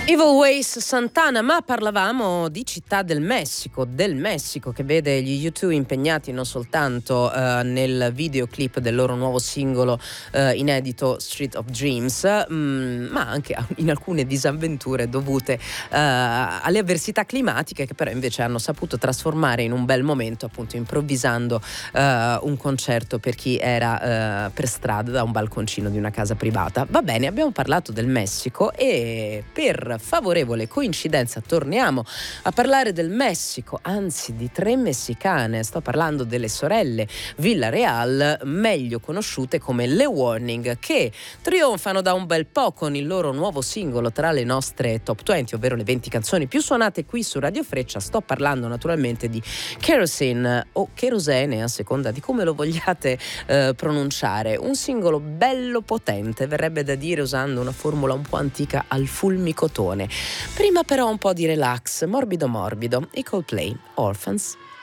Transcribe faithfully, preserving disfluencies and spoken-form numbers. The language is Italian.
Evil Ways, Santana, ma parlavamo di Città del Messico, del Messico, che vede gli U due impegnati non soltanto uh, nel videoclip del loro nuovo singolo uh, inedito Street of Dreams, mh, ma anche in alcune disavventure dovute uh, alle avversità climatiche, che però invece hanno saputo trasformare in un bel momento, appunto improvvisando uh, un concerto per chi era uh, per strada da un balconcino di una casa privata. Va bene, abbiamo parlato del Messico e per favorevole coincidenza torniamo a parlare del Messico, anzi di tre messicane. Sto parlando delle sorelle Villarreal, meglio conosciute come le Warning, che trionfano da un bel po' con il loro nuovo singolo tra le nostre top venti, ovvero le venti canzoni più suonate qui su Radio Freccia. Sto parlando naturalmente di Kerosene o Kerosene, a seconda di come lo vogliate eh, pronunciare. Un singolo bello potente, verrebbe da dire usando una formula un po' antica, al fulmicotone. Prima però un po' di relax, morbido morbido, i Coldplay, Orphans.